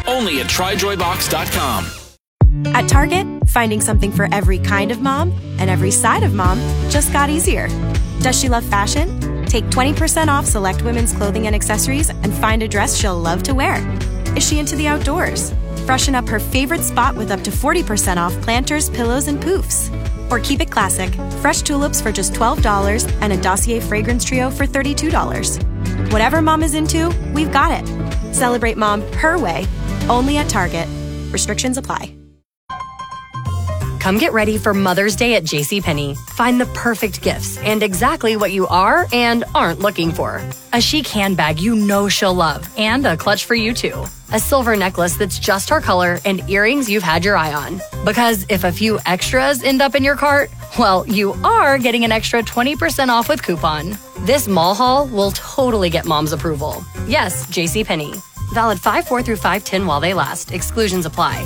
Only at tryjoybox.com. At Target, finding something for every kind of mom and every side of mom just got easier. Does she love fashion? Take 20% off select women's clothing and accessories and find a dress she'll love to wear. Is she into the outdoors? Freshen up her favorite spot with up to 40% off planters, pillows, and poofs. Or keep it classic, fresh tulips for just $12 and a Dossier fragrance trio for $32. Whatever mom is into, we've got it. Celebrate mom her way, only at Target. Restrictions apply. Come get ready for Mother's Day at JCPenney. Find the perfect gifts and exactly what you are and aren't looking for. A chic handbag you know she'll love and a clutch for you too. A silver necklace that's just her color and earrings you've had your eye on. Because if a few extras end up in your cart, well, you are getting an extra 20% off with coupon. This mall haul will totally get mom's approval. Yes, JCPenney. Valid 5/4 through 5/10 while they last. Exclusions apply.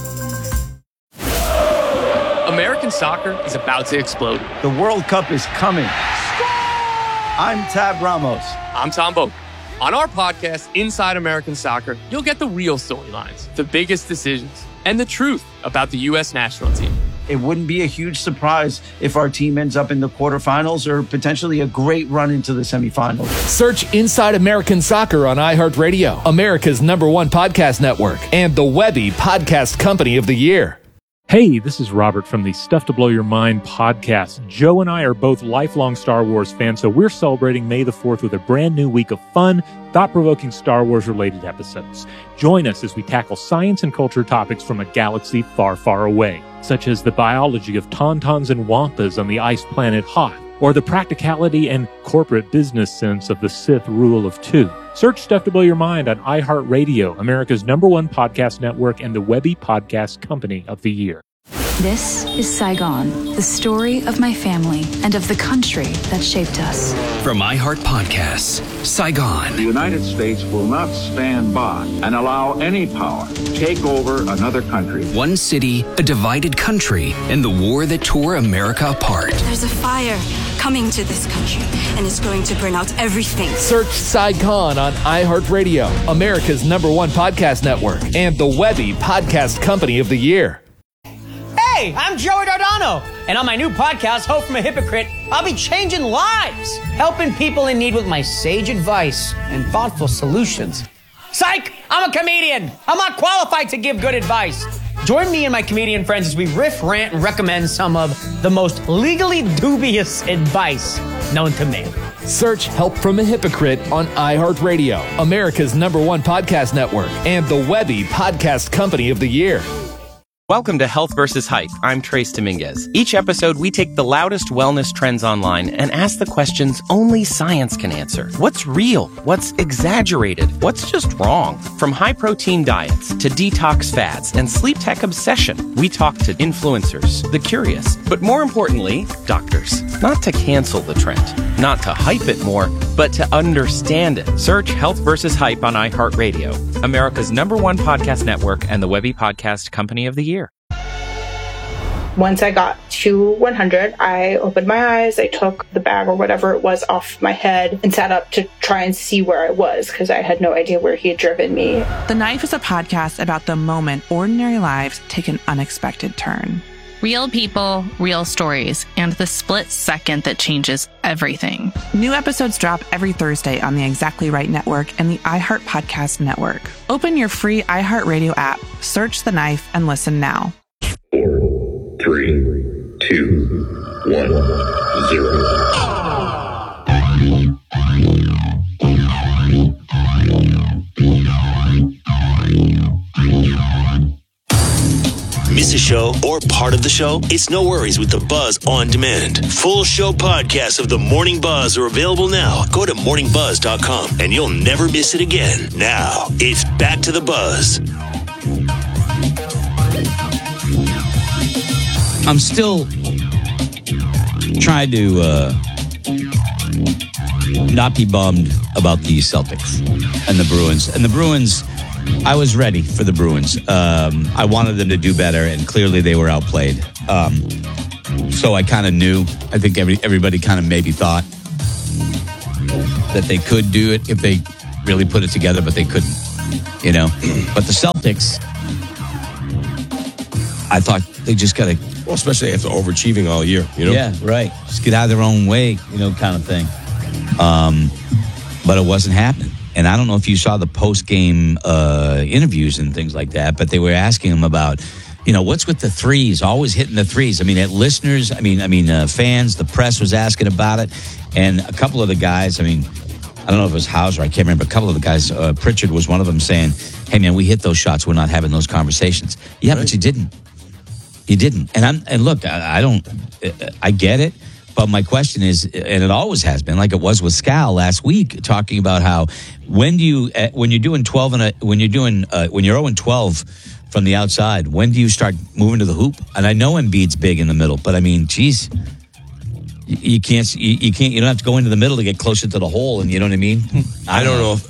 American soccer is about to explode. The World Cup is coming. I'm Tab Ramos. I'm Tom Boak. On our podcast, Inside American Soccer, you'll get the real storylines, the biggest decisions, and the truth about the U.S. national team. It wouldn't be a huge surprise if our team ends up in the quarterfinals or potentially a great run into the semifinals. Search Inside American Soccer on iHeartRadio, America's #1 podcast network, and the Webby Podcast Company of the Year. Hey, this is Robert from the Stuff to Blow Your Mind podcast. Joe and I are both lifelong Star Wars fans, so we're celebrating May the 4th with a brand new week of fun, thought-provoking Star Wars-related episodes. Join us as we tackle science and culture topics from a galaxy far, far away, such as the biology of tauntauns and wampas on the ice planet Hoth, or the practicality and corporate business sense of the Sith Rule of Two. Search Stuff to Blow Your Mind on iHeartRadio, America's #1 podcast network, and the Webby Podcast Company of the Year. This is Saigon, the story of my family and of the country that shaped us. From iHeart Podcasts, Saigon. The United States will not stand by and allow any power to take over another country. One city, a divided country, and the war that tore America apart. There's a fire coming to this country, and it's going to burn out everything. Search Saigon on iHeartRadio, America's #1 podcast network, and the Webby Podcast Company of the Year. Hey, I'm Joey Dardano, and on my new podcast, Hope from a Hypocrite, I'll be changing lives, helping people in need with my sage advice and thoughtful solutions. Psych! I'm a comedian. I'm not qualified to give good advice. Join me and my comedian friends as we riff, rant, and recommend some of the most legally dubious advice known to man. Search Help from a Hypocrite on iHeartRadio, America's #1 podcast network, and the Webby Podcast Company of the Year. Welcome to Health vs. Hype. I'm Trace Dominguez. Each episode, we take the loudest wellness trends online and ask the questions only science can answer. What's real? What's exaggerated? What's just wrong? From high-protein diets to detox fads and sleep tech obsession, we talk to influencers, the curious, but more importantly, doctors. Not to cancel the trend, not to hype it more, but to understand it. Search Health vs. Hype on iHeartRadio, America's #1 podcast network, and the Webby Podcast Company of the Year. Once I got to 100, I opened my eyes, I took the bag or whatever it was off my head and sat up to try and see where I was because I had no idea where he had driven me. The Knife is a podcast about the moment ordinary lives take an unexpected turn. Real people, real stories, and the split second that changes everything. New episodes drop every Thursday on the Exactly Right Network and the iHeart Podcast Network. Open your free iHeartRadio app, search The Knife, and listen now. 4, 3, 2, 1, 0. Miss a show or part of the show? It's no worries with the Buzz On Demand. Full show podcasts of the Morning Buzz are available now. Go to morningbuzz.com and you'll never miss it again. Now, it's back to the Buzz. I'm still trying to not be bummed about the Celtics and the Bruins. And the Bruins, I was ready for the Bruins. I wanted them to do better, and clearly they were outplayed. So I kind of knew. I think everybody kind of maybe thought that they could do it if they really put it together, but they couldn't. you know. But the Celtics, I thought they just got to... Well, especially after overachieving all year, you know? Yeah, right. Just get out of their own way, you know, kind of thing. But it wasn't happening. And I don't know if you saw the post-game interviews and things like that, but they were asking him about, you know, what's with the threes, always hitting the threes. I mean, fans, the press was asking about it. And a couple of the guys, I mean, I don't know if it was Hauser, I can't remember. A couple of the guys, Pritchard was one of them saying, hey, man, we hit those shots. We're not having those conversations. Yeah, right. But you didn't. You didn't. And look, I get it. But my question is, and it always has been, like it was with Scal last week, talking about how when you're doing 0-12 from the outside, when do you start moving to the hoop? And I know Embiid's big in the middle, but I mean, geez, you don't have to go into the middle to get closer to the hole, and you know what I mean? I don't know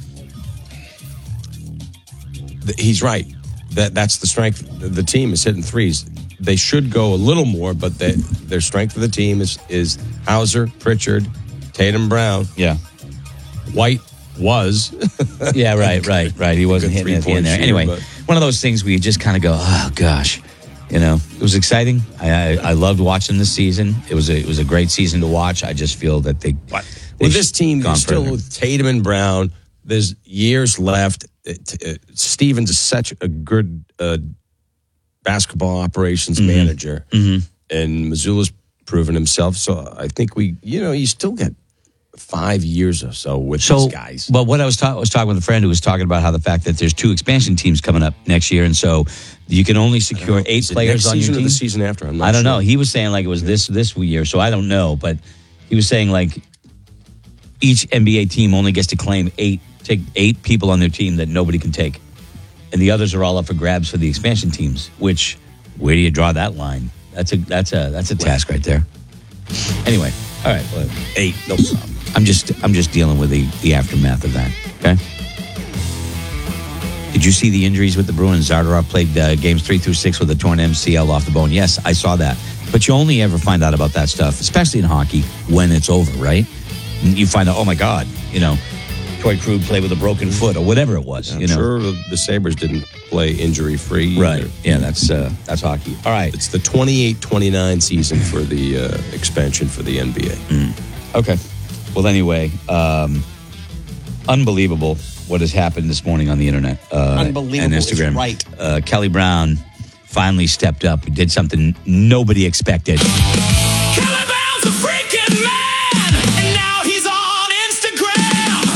if he's right. That's the strength of the team is hitting threes. They should go a little more, but their strength of the team is Hauser, Pritchard, Tatum, Brown. Yeah. White was. Yeah, right. He wasn't hitting it at the end there. Anyway, one of those things where you just kind of go, oh, gosh. You know, it was exciting. I loved watching this season. It was a great season to watch. I just feel that with this team, still with Tatum and Brown, there's years left. Stevens is such a good basketball operations manager, and Mazzulla's proven himself. So I think you still get 5 years or so with these guys. Well, what I was talking with a friend who was talking about how the fact that there's 2 expansion teams coming up next year, and so you can only secure 8 players on your team. Or the season after, I'm not I don't sure. know. He was saying like it was this year, so I don't know. But he was saying like each NBA team only gets to claim 8 people on their team that nobody can take. And the others are all up for grabs for the expansion teams, which, where do you draw that line? That's a task right there. Anyway, all right. Well, 8, no problem. I'm just dealing with the aftermath of that, okay? Did you see the injuries with the Bruins? Zardarov played games 3 through 6 with a torn MCL off the bone. Yes, I saw that. But you only ever find out about that stuff, especially in hockey, when it's over, right? And you find out, oh my God, you know, Troy Krug played with a broken foot or whatever it was. I'm sure the Sabres didn't play injury-free. Right. Yeah, that's hockey. All right. It's the 28-29 season for the expansion for the NBA. Okay. Well, anyway, unbelievable what has happened this morning on the internet. Unbelievable. And Instagram. Is right. Kelly Brown finally stepped up, did something nobody expected. Kelly Brown's a freaking man, and now he's on Instagram.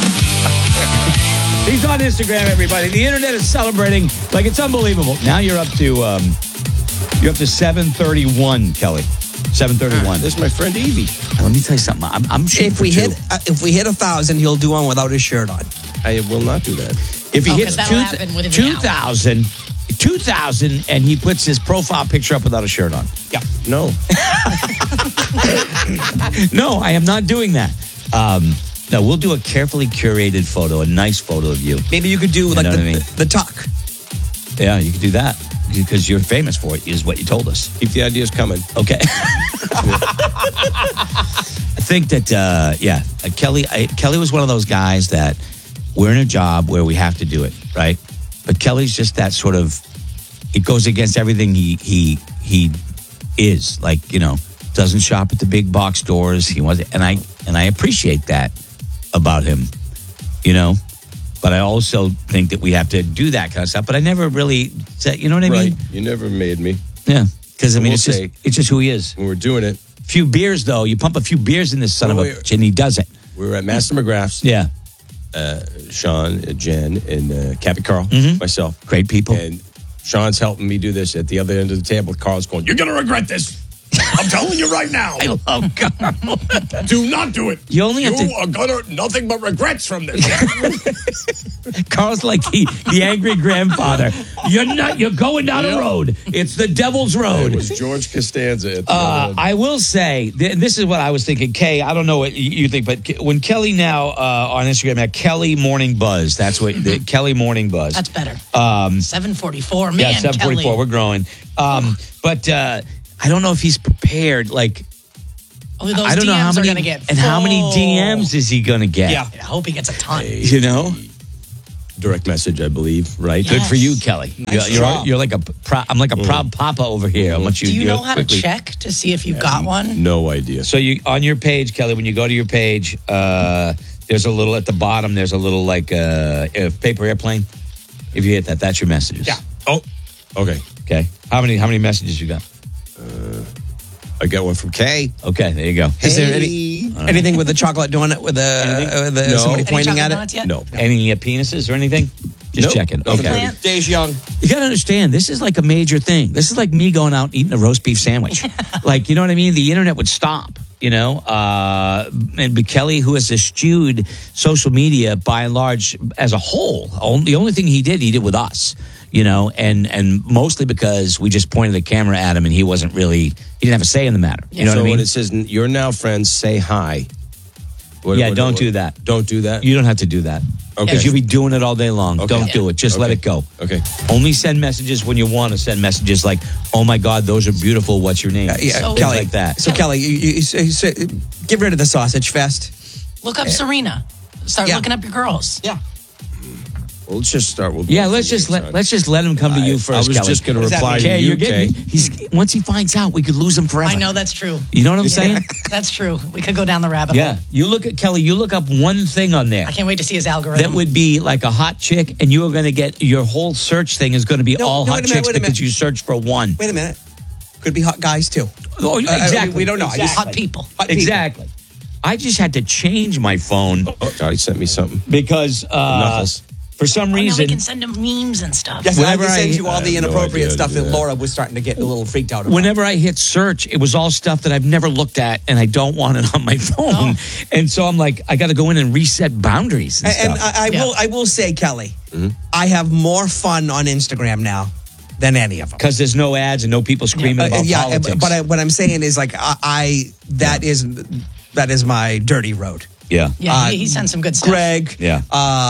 He's on Instagram, everybody. The internet is celebrating like it's unbelievable. Now you're up to 731, Kelly. 731. This is my friend Evie. Let me tell you something. I'm shooting if we hit 1,000, he'll do one without his shirt on. I will not do that. If he hits 2,000 and he puts his profile picture up without a shirt on. Yeah. No. No, I am not doing that. No, we'll do a carefully curated photo, a nice photo of you. Maybe you could do the tuck. Yeah, you could do that. Because you're famous for it, is what you told us. Keep the ideas coming. Okay. I think that, Kelly was one of those guys that we're in a job where we have to do it, right? But Kelly's just that sort of, it goes against everything he is. Like, you know, doesn't shop at the big box stores. And I appreciate that about him, you know? But I also think that we have to do that kind of stuff. But I never really said, you know what I mean? You never made me. Yeah. Because, I mean, it's just who he is. When we're doing it. Few beers, though. You pump a few beers in this son of a bitch, and he does it. We were at Master McGrath's. Yeah. Sean, Jen, and Cappy Carl, myself. Great people. And Sean's helping me do this at the other end of the table. Carl's going, you're going to regret this. I'm telling you right now. I love Carl. Do not do it. You only have are going to nothing but regrets from this. Carl's like the angry grandfather. You're going down a road. It's the devil's road. It was George Costanza. I will say, this is what I was thinking. Kay, I don't know what you think, but when Kelly now on Instagram at Kelly Morning Buzz, that's what the Kelly Morning Buzz. That's better. 744, man. Yeah, 744. Kelly. We're growing. But I don't know if he's prepared. Like, those I don't DMs know how many, are going to get and how many DMs is he going to get? Yeah, I hope he gets a ton. You know, direct message, I believe, right? Good for you, Kelly. Nice job. You're like I'm like a proud papa over here. I want Do you know how to check to see if you've got one? No idea. So you on your page, Kelly, when you go to your page, there's a little at the bottom. There's a little like a paper airplane. If you hit that, that's your messages. Yeah. Oh, okay. Okay. How many messages you got? I got one from Kay. Okay, there you go. Is there anything with the chocolate donut with somebody pointing at it? No. Any penises or anything? Just checking. Okay. Days young. You got to understand, this is like a major thing. This is like me going out and eating a roast beef sandwich. Like, you know what I mean? The internet would stop, you know? And Kelly, who has eschewed social media by and large as a whole, the only thing he did with us, you know, and mostly because we just pointed the camera at him and he didn't have a say in the matter. You know what I mean? When it says, you're now friends, say hi. Don't do that. Don't do that? You don't have to do that. Okay. Because you'll be doing it all day long. Okay. Don't do it. Just let it go. Okay. Only send messages when you want to send messages like, oh my God, those are beautiful. What's your name? So, Kelly, like that. So, Kelly, you get rid of the sausage fest. Look up Serena. Start looking up your girls. Yeah. Well, let's just start with. Yeah, let's just let him come to you first. I was Kelly. just going to reply to you, Kay. Once he finds out, we could lose him forever. I know that's true. You know what I'm saying? That's true. We could go down the rabbit hole. Yeah. You look at Kelly. You look up one thing on there. I can't wait to see his algorithm. That would be like a hot chick, and you are going to get your whole search thing is going to be hot chicks because you search for one. Wait a minute. Could be hot guys too. Oh, exactly. We don't know. Exactly. Hot people. Exactly. I just had to change my phone. Oh, he sent me something because Knuckles. For some reason, we can send him memes and stuff. Yes, I send you all the inappropriate stuff, and Laura was starting to get a little freaked out about. Whenever I hit search, it was all stuff that I've never looked at, and I don't want it on my phone. And so I'm like, I got to go in and reset boundaries. And I will say, Kelly, I have more fun on Instagram now than any of them because there's no ads and no people screaming about politics. But what I'm saying is, like, that is my dirty road. Yeah. Yeah, he sent some good stuff. Greg, yeah,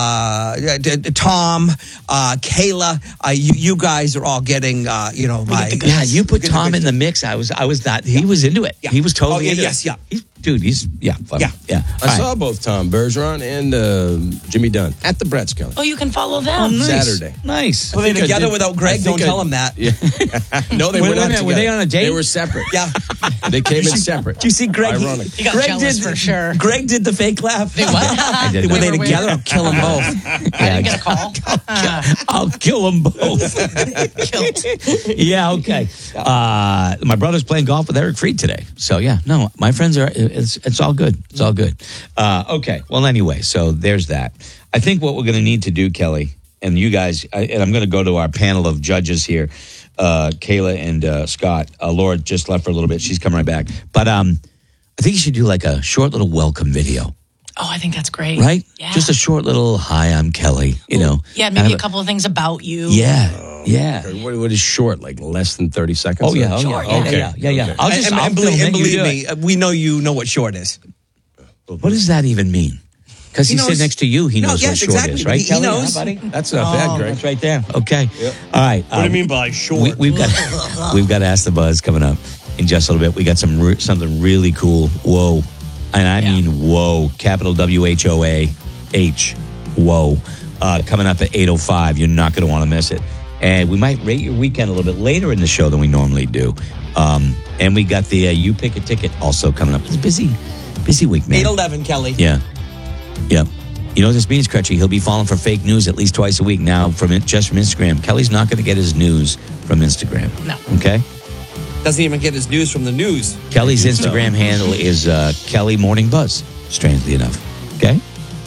Tom, Kayla, you guys are all getting, you put Tom in the mix. I was that he was into it. Yeah. He was totally into it. Yeah. He's funny. Yeah. I saw both Tom Bergeron and Jimmy Dunn at the Brett's, Kelly. Oh, you can follow them. Saturday. Nice. Were they together without Greg? Don't tell him that. Yeah. No, they were not together. Were they on a date? They were separate. Yeah. They came in separate. Do you see Greg? Ironic. He got jealous for sure. Greg did the fake laugh. They what? Were they together? I'll kill them both. I didn't get a call. I'll kill them both. Yeah, okay. My brother's playing golf with Eric Fried today. So, yeah, no, my friends are, it's all good. It's all good. Okay, well, anyway, so there's that. I think what we're going to need to do, Kelly, and you guys, and I'm going to go to our panel of judges here, Kayla and Scott. Laura just left for a little bit. She's coming right back. But I think you should do like a short little welcome video. Oh, I think that's great. Right? Yeah. Just a short little, hi, I'm Kelly, you know. Yeah, maybe a couple of things about you. Yeah, yeah. What is short, like less than 30 seconds? Oh, yeah. Short, Okay. Yeah. I'll believe me, we know you know what short is. What does that even mean? Because he sits next to you, he knows what short is, right? He knows. Buddy? That's not bad, Greg. That's right there. Okay. Yep. All right. What do you mean by short? We've got Ask the Buzz coming up in just a little bit. We got something really cool. Whoa. And I mean, whoa, capital WHOAH, whoa, coming up at 8:05. You're not going to want to miss it. And we might rate your weekend a little bit later in the show than we normally do. And we got the You Pick a Ticket also coming up. It's a busy week, man. 8:11, Kelly. Yeah. You know what this means, Crutchy? He'll be falling for fake news at least twice a week now just from Instagram. Kelly's not going to get his news from Instagram. No. Okay? Doesn't even get his news from the news. Kelly's Instagram handle is Kelly Morning Buzz, strangely enough. Okay?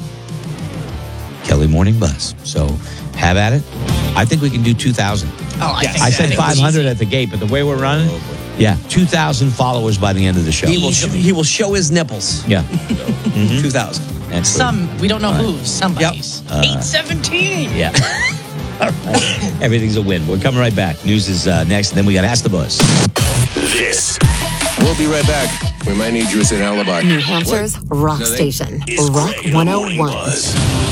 Kelly Morning Buzz. So have at it. I think we can do 2,000. Oh, I said 500 at the gate, but the way we're running, 2,000 followers by the end of the show. He will show his nipples. Yeah. 2,000. Excellent. Some, we don't know whose. Somebody's. 817. Yeah. All right. Everything's a win. We're coming right back. News is next, and then we got Ask the Buzz. This. We'll be right back. We might need you as an alibi. New Hampshire's rock station, Rock 101.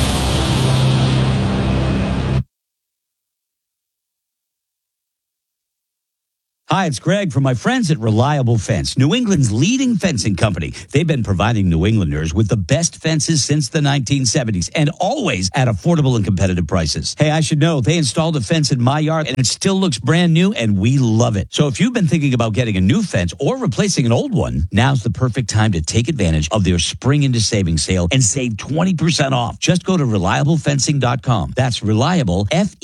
Hi, it's Greg from my friends at Reliable Fence, New England's leading fencing company. They've been providing New Englanders with the best fences since the 1970s and always at affordable and competitive prices. Hey, I should know, they installed a fence in my yard and it still looks brand new and we love it. So if you've been thinking about getting a new fence or replacing an old one, now's the perfect time to take advantage of their Spring into Savings sale and save 20% off. Just go to ReliableFencing.com. That's Reliable,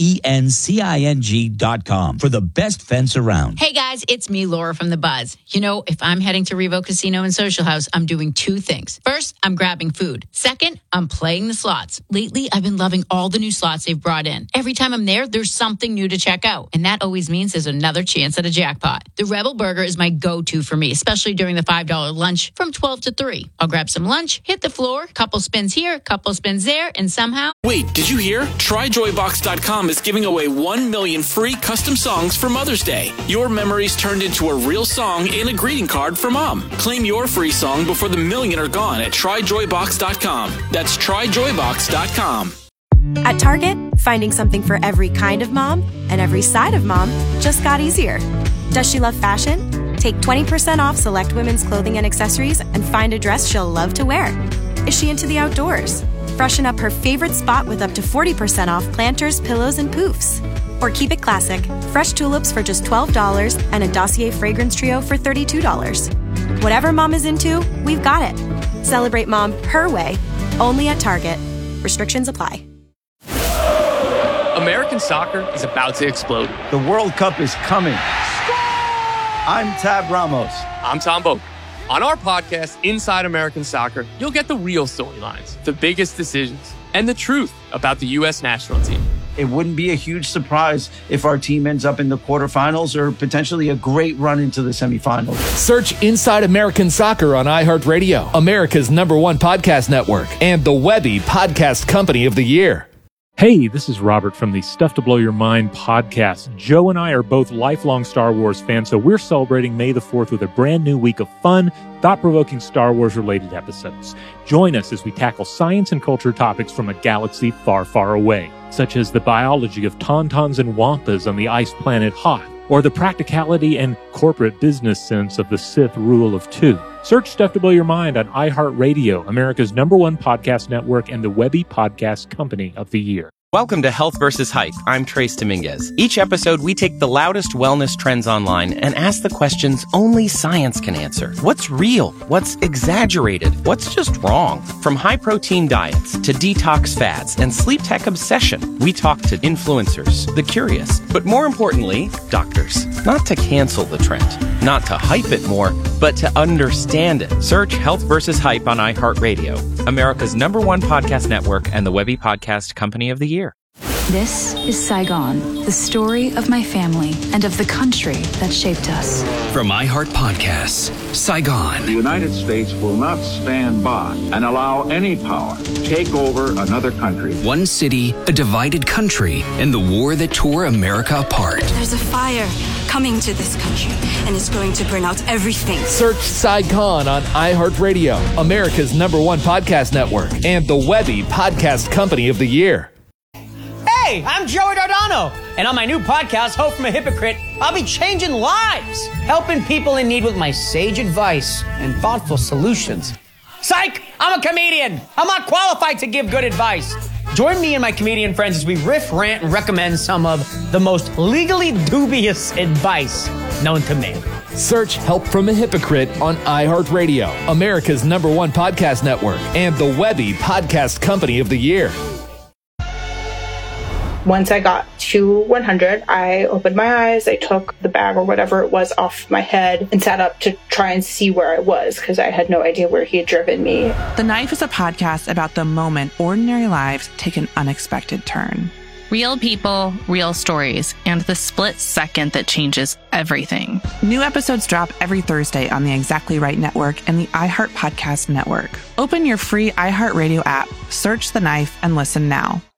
FENCING.com for the best fence around. Hey guys, it's me, Laura from The Buzz. You know, if I'm heading to Revo Casino and Social House, I'm doing two things. First, I'm grabbing food. Second, I'm playing the slots. Lately, I've been loving all the new slots they've brought in. Every time I'm there, there's something new to check out. And that always means there's another chance at a jackpot. The Rebel Burger is my go-to for me, especially during the $5 lunch from 12 to 3. I'll grab some lunch, hit the floor, couple spins here, couple spins there, and somehow... Wait, did you hear? TryJoyBox.com is giving away 1 million free custom songs for Mother's Day. Your memories turned into a real song and a greeting card for Mom. Claim your free song before the million are gone at TryJoyBox.com. That's TryJoyBox.com. At Target, finding something for every kind of mom and every side of mom just got easier. Does she love fashion? Take 20% off select women's clothing and accessories and find a dress she'll love to wear. Is she into the outdoors? Freshen up her favorite spot with up to 40% off planters, pillows, and poofs. Or keep it classic, fresh tulips for just $12 and a Dossier fragrance trio for $32. Whatever mom is into, we've got it. Celebrate mom her way, only at Target. Restrictions apply. American soccer is about to explode. The World Cup is coming. I'm Tab Ramos. I'm Tom Boak. On our podcast, Inside American Soccer, you'll get the real storylines, the biggest decisions, and the truth about the U.S. national team. It wouldn't be a huge surprise if our team ends up in the quarterfinals or potentially a great run into the semifinals. Search Inside American Soccer on iHeartRadio, America's #1 podcast network, and the Webby Podcast Company of the Year. Hey, this is Robert from the Stuff to Blow Your Mind podcast. Joe and I are both lifelong Star Wars fans, so we're celebrating May the 4th with a brand new week of fun, thought-provoking Star Wars-related episodes. Join us as we tackle science and culture topics from a galaxy far, far away, such as the biology of tauntauns and wampas on the ice planet Hoth, or the practicality and corporate business sense of the Sith rule of 2. Search Stuff to Blow Your Mind on iHeartRadio, America's #1 podcast network and the Webby Podcast Company of the Year. Welcome to Health versus Hype. I'm Trace Dominguez. Each episode, we take the loudest wellness trends online and ask the questions only science can answer. What's real? What's exaggerated? What's just wrong? From high-protein diets to detox fads and sleep tech obsession, we talk to influencers, the curious, but more importantly, doctors. Not to cancel the trend, not to hype it more, but to understand it. Search Health versus Hype on iHeartRadio, America's #1 podcast network and the Webby Podcast Company of the Year. This is Saigon, the story of my family and of the country that shaped us. From iHeart Podcasts, Saigon. The United States will not stand by and allow any power take over another country. One city, a divided country, and the war that tore America apart. There's a fire coming to this country, and it's going to burn out everything. Search Saigon on iHeartRadio, America's #1 podcast network, and the Webby Podcast Company of the Year. Hey, I'm Joey Dardano, and on my new podcast, Hope from a Hypocrite, I'll be changing lives, helping people in need with my sage advice and thoughtful solutions. Psych! I'm a comedian. I'm not qualified to give good advice. Join me and my comedian friends as we riff, rant, and recommend some of the most legally dubious advice known to man. Search Help from a Hypocrite on iHeartRadio, America's #1 podcast network, and the Webby Podcast Company of the Year. Once I got to 100, I opened my eyes, I took the bag or whatever it was off my head and sat up to try and see where I was because I had no idea where he had driven me. The Knife is a podcast about the moment ordinary lives take an unexpected turn. Real people, real stories, and the split second that changes everything. New episodes drop every Thursday on the Exactly Right Network and the iHeart Podcast Network. Open your free iHeartRadio app, search The Knife, and listen now.